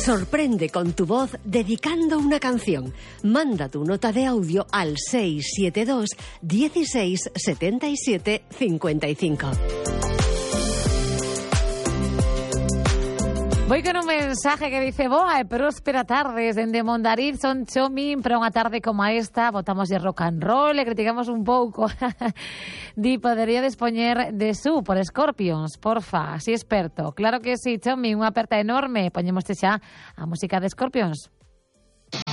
Sorprende con tu voz dedicando una canción. Manda tu nota de audio al 672 16 77 55. Voy con un mensaje que dice: boa e próspera tardes dende Mondariz, son Chomin, para unha tarde como esta votamos de rock and roll e criticamos un pouco. Di, podería dispoñer de Su por Scorpions, porfa, así experto. Claro que sí, Chomin, unha aperta enorme. Poñémoste xa a música de Scorpions.